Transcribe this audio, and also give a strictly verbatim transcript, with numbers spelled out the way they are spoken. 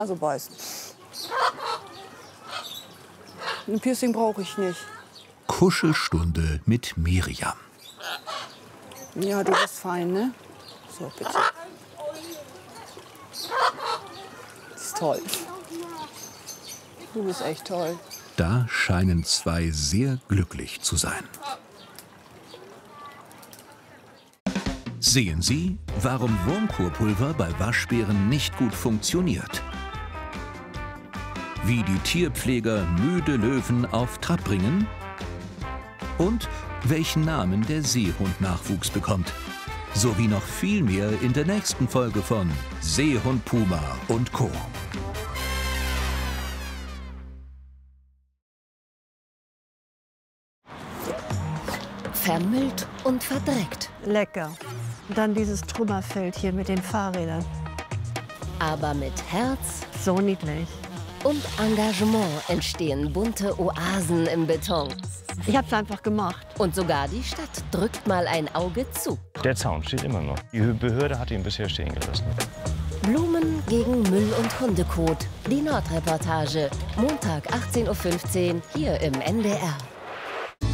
Also beißen. Ein Piercing brauche ich nicht. Kuschelstunde mit Miriam. Ja, du bist fein, ne? So, bitte. Das ist toll. Du bist echt toll. Da scheinen zwei sehr glücklich zu sein. Sehen Sie, warum Wurmkurpulver bei Waschbären nicht gut funktioniert. Wie die Tierpfleger müde Löwen auf Trab bringen. Und welchen Namen der Seehund-Nachwuchs bekommt. Sowie noch viel mehr in der nächsten Folge von Seehund Puma und Co. Vermüllt und verdreckt. Lecker. Und dann dieses Trümmerfeld hier mit den Fahrrädern. Aber mit Herz So niedlich. und Engagement entstehen bunte Oasen im Beton. Ich hab's einfach gemacht. Und sogar die Stadt drückt mal ein Auge zu. Der Zaun steht immer noch. Die Behörde hat ihn bisher stehen gelassen. Blumen gegen Müll und Hundekot. Die Nordreportage. Montag achtzehn Uhr fünfzehn hier im N D R.